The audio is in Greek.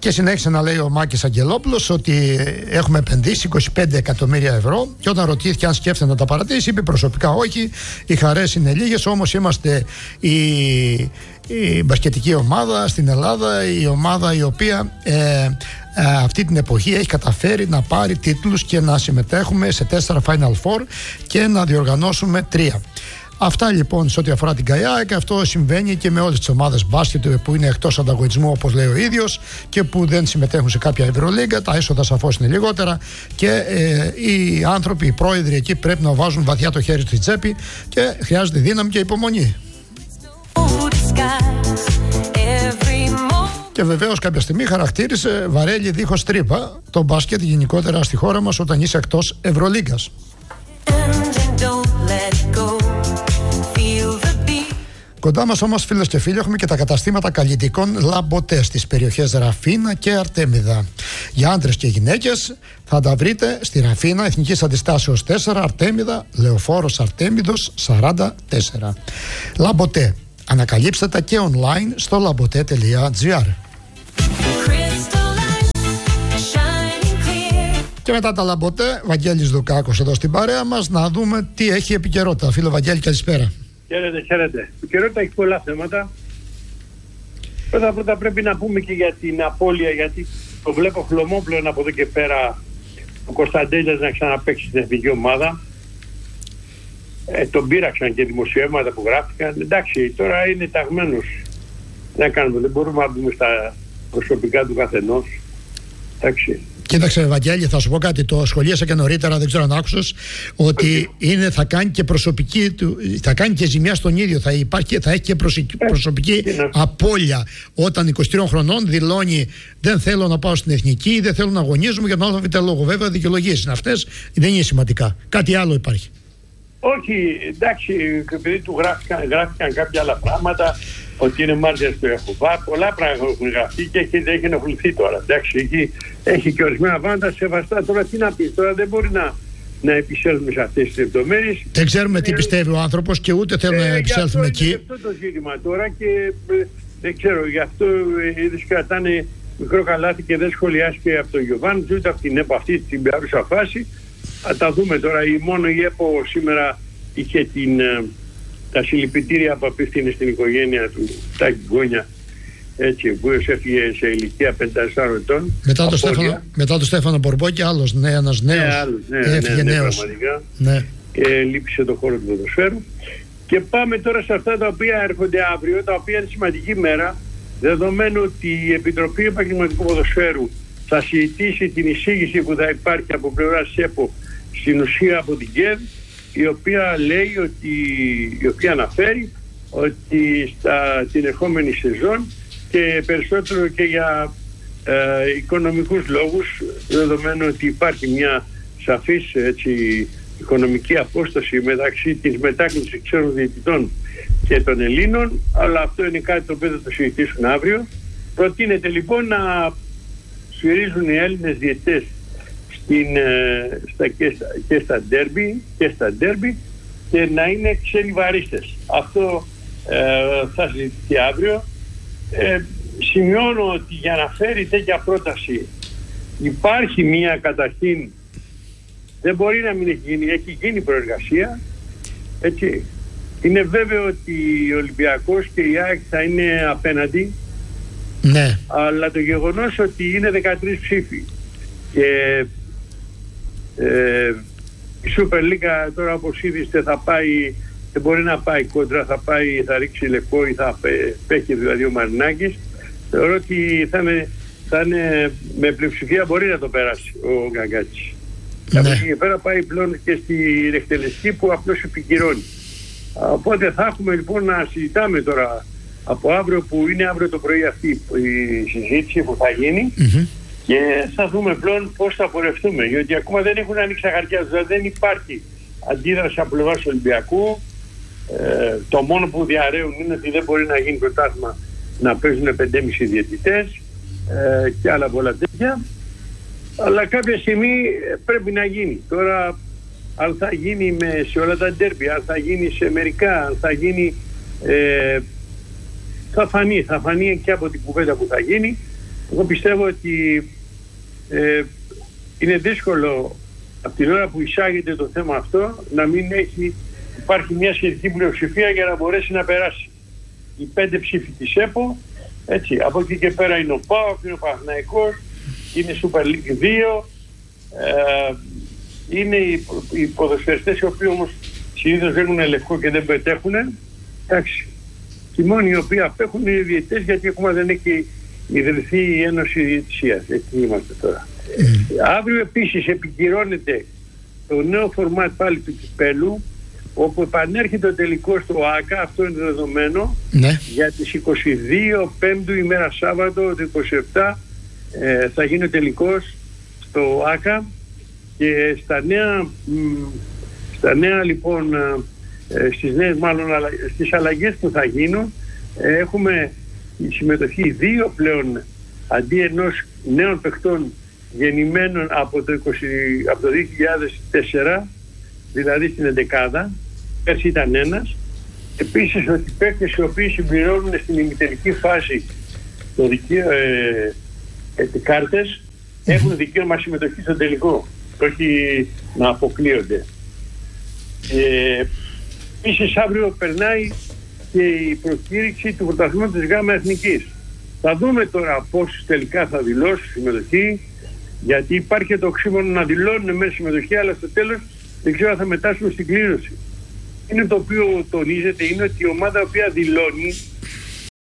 Και συνέχισε να λέει ο Μάκης Αγγελόπουλος ότι έχουμε επενδύσει 25 εκατομμύρια ευρώ. Και όταν ρωτήθηκε αν σκέφτεται να τα παρατήσει, είπε προσωπικά όχι. Οι χαρές είναι λίγες, όμως είμαστε η μπασκετική ομάδα στην Ελλάδα, η ομάδα η οποία αυτή την εποχή έχει καταφέρει να πάρει τίτλους και να συμμετέχουμε σε 4 Final Four και να διοργανώσουμε 3. Αυτά λοιπόν σε ό,τι αφορά την ΚΑΙΑ, και αυτό συμβαίνει και με όλες τις ομάδες μπάσκετ που είναι εκτός ανταγωνισμού, όπως λέει ο ίδιος, και που δεν συμμετέχουν σε κάποια Ευρωλίγκα. Τα έσοδα σαφώς είναι λιγότερα και οι άνθρωποι, οι πρόεδροι εκεί πρέπει να βάζουν βαθιά το χέρι στη τσέπη και χρειάζεται δύναμη και υπομονή. Και βεβαίως κάποια στιγμή χαρακτήρισε βαρέλι δίχως τρύπα το μπάσκετ γενικότερα στη χώρα μας όταν είσαι εκτός Ευρωλίγκας. Κοντά μας όμως, φίλες και φίλοι, έχουμε και τα καταστήματα καλλιτικών Λαμποτέ στις περιοχές Ραφίνα και Αρτέμιδα. Για άντρες και γυναίκες θα τα βρείτε στη Ραφίνα, Εθνικής Αντιστάσεως 4, Αρτέμιδα, Λεωφόρος Αρτέμιδος 44. Λαμποτέ. Ανακαλύψτε τα και online στο labote.gr. Και μετά τα Λαμποτέ, Βαγγέλης Δουκάκος εδώ στην παρέα μας, να δούμε τι έχει επικαιρότητα. Φίλο Βαγγέλη, καλησπέρα. Χαίρετε. Η επικαιρότητα έχει πολλά θέματα. Πρώτα πρέπει να πούμε και για την απώλεια, γιατί το βλέπω χλωμό πλέον από εδώ και πέρα ο Κωνσταντέλιας να ξαναπαίξει στην εθνική ομάδα. Τον πείραξαν και δημοσιεύματα που γράφτηκαν. Εντάξει, τώρα είναι ταγμένος. Δεν μπορούμε να μπούμε στα προσωπικά του καθενός. Εντάξει. Κοίταξε, Βαγγέλη, θα σου πω κάτι. Το σχολίασα και νωρίτερα, δεν ξέρω αν άκουσες, ότι θα κάνει και προσωπική θα κάνει και ζημιά στον ίδιο. Θα έχει και προσωπική απώλεια. Όταν 23 χρονών δηλώνει δεν θέλω να πάω στην εθνική, δεν θέλω να αγωνίζομαι για τον ΑΒ λόγο. Βέβαια, δικαιολογίες είναι αυτές, δεν είναι σημαντικά. Κάτι άλλο υπάρχει. Όχι, εντάξει, επειδή του γράφτηκαν κάποια άλλα πράγματα, ότι είναι μάρτυρας του Ιεχωβά, πολλά πράγματα έχουν γραφτεί και έχει ενοχληθεί τώρα. Εντάξει, έχει και ορισμένα πράγματα σεβαστά. Τώρα τι να πει, τώρα δεν μπορεί να επισέλθουμε σε αυτές τις λεπτομέρειες. Δεν ξέρουμε τι πιστεύει ο άνθρωπος και ούτε θέλουμε να επισέλθουμε εκεί. Είναι αυτό το ζήτημα τώρα και δεν ξέρω, γι' αυτό είδες κρατάνε μικρό καλάθι και δεν σχολιάστηκε από τον Γιωβάνη, ούτε από την ΕΠΟ αυτή την παρούσα φάση. Θα τα δούμε τώρα. Μόνο η ΕΠΟ σήμερα είχε τα συλληπιτήρια που απίφθηνε στην οικογένεια του Τάκη Γκόνια, έτσι, που έφυγε σε ηλικία 54 ετών. Μετά το Στέφανο Μπορμπό και ένας νέος έφυγε νέος. Ναι. Και λείψε το χώρο του ποδοσφαίρου. Και πάμε τώρα σε αυτά τα οποία έρχονται αύριο, τα οποία είναι σημαντική μέρα, δεδομένου ότι η Επιτροπή Επαγγελματικού Ποδοσφαίρου θα συζητήσει την εισήγηση που θα υπάρχει από πλευρά ΣΕΠΟ, στην ουσία από την ΚΕΔ, η οποία λέει η οποία αναφέρει ότι την ερχόμενη σεζόν και περισσότερο και για οικονομικούς λόγους, δεδομένου ότι υπάρχει μια σαφής οικονομική απόσταση μεταξύ της μετάκλησης ξένων διαιτητών και των Ελλήνων, αλλά αυτό είναι κάτι το οποίο θα το συζητήσουν αύριο. Προτείνεται λοιπόν να σφυρίζουν οι Έλληνες διαιτητές και στα ντέρμπι και να είναι ξένοι βαρίστες. Αυτό θα συζητηθεί αύριο. Σημειώνω ότι για να φέρει τέτοια πρόταση υπάρχει μία, καταρχήν δεν μπορεί να μην έχει γίνει προεργασία, έτσι. Είναι βέβαιο ότι ο Ολυμπιακός και η ΑΕΚ θα είναι απέναντι, ναι. Αλλά το γεγονός ότι είναι 13 ψήφοι και η Super League τώρα, όπως είδηστε, δεν μπορεί να πάει κόντρα, θα ρίξει λευκό ή θα πέχει δηλαδή ο Μαρινάκης. Θεωρώ ότι θα είναι με πλειοψηφία, μπορεί να το περάσει ο Γκαγκάτσης. Ναι. Από εκεί και πέρα πάει πλέον και στη εκτελεστική που απλώς επικυρώνει. Οπότε θα έχουμε λοιπόν να συζητάμε τώρα από αύριο, που είναι αύριο το πρωί αυτή η συζήτηση που θα γίνει, και θα δούμε πλέον πώς θα πορευτούμε, γιατί ακόμα δεν έχουν ανοίξει τα χαρτιά, δηλαδή δεν υπάρχει αντίδραση από πλευράς του Ολυμπιακού. Το μόνο που διαρρέουν είναι ότι δεν μπορεί να γίνει πρωτάθλημα να παίζουν 5,5 διαιτητές και άλλα πολλά τέτοια, αλλά κάποια στιγμή πρέπει να γίνει. Τώρα αν θα γίνει σε όλα τα ντέρμπι, αν θα γίνει σε μερικά, αν θα γίνει θα φανεί και από την κουβέντα που θα γίνει. Εγώ πιστεύω ότι είναι δύσκολο από την ώρα που εισάγεται το θέμα αυτό να μην υπάρχει μια σχετική πλειοψηφία για να μπορέσει να περάσει. Οι 5 ψήφοι της ΕΠΟ, έτσι, από εκεί και πέρα είναι ο ΠΑΟΚ, είναι ο Παναθηναϊκός, είναι η Super League 2, είναι οι ποδοσφαιριστές οι οποίοι όμως συνήθως έχουν λευκό και δεν πετέχουν. Εντάξει, οι μόνοι οι οποίοι απέχουν είναι οι διαιτητές, γιατί ακόμα δεν έχει ιδρυθεί η Ένωση Διαιτησίας. Εκεί είμαστε τώρα. Αύριο επίσης επικυρώνεται το νέο φορμάτ πάλι του κυπέλου, όπου επανέρχεται το τελικό στο ΆΚΑ, αυτό είναι δεδομένο, για τις 22 Πέμπτου ημέρα Σάββατο, το 27 θα γίνει ο τελικός στο ΆΚΑ, και στα νέα λοιπόν, στις αλλαγές που θα γίνουν, έχουμε η συμμετοχή 2 πλέον αντί ενός νέων παιχτών γεννημένων από το 2004, δηλαδή στην 11η, πέρσι ήταν ένας. Επίσης ότι οι παίκτες οι οποίοι συμπληρώνουν στην ημιτελική φάση το κάρτες έχουν δικαίωμα συμμετοχή στο τελικό, όχι να αποκλείονται. Επίσης αύριο περνάει και η προκήρυξη του πρωταθλήματος της ΓΑΜΑ Εθνικής. Θα δούμε τώρα πόσους τελικά θα δηλώσουν συμμετοχή, γιατί υπάρχει και το οξύμορο να δηλώνουν μέσα συμμετοχή, αλλά στο τέλος δεν ξέρω αν θα μετάσχουν στην κλήρωση. Είναι το οποίο τονίζεται, είναι ότι η ομάδα η οποία δηλώνει